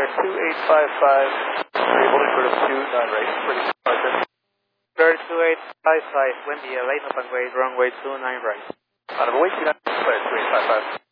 2855, holding for 29 right, pretty departure. Bird 2855, Wendy, lane up and wait, runway 29 right. Out of the way, 29, clear, 2855.